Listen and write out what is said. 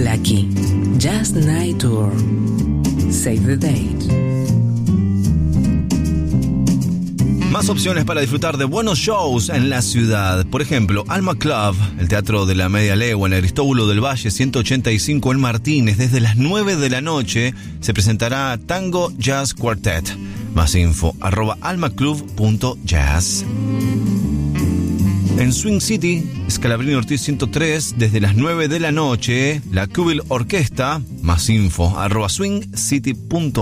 Blackie, Jazz Night Tour. Save the date. Más opciones para disfrutar de buenos shows en la ciudad. Por ejemplo, Alma Club, el Teatro de la Media Legua en el Aristóbulo del Valle 185 en Martínez. Desde las 9 de la noche se presentará Tango Jazz Quartet. Más info, @almaclub.jazz. En Swing City, Scalabrini Ortiz 103, desde las 9 de la noche, la Cubil Orquesta. Más info, @swingcity.jazz.